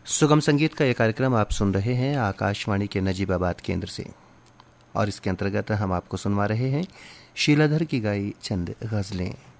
सुगम संगीत का ये कार्यक्रम आप सुन रहे हैं आकाशवाणी के नजीबाबाद केंद्र से, और इसके अंतर्गत हम आपको सुनवा रहे हैं शीलाधर की गाई चंद गज़लें।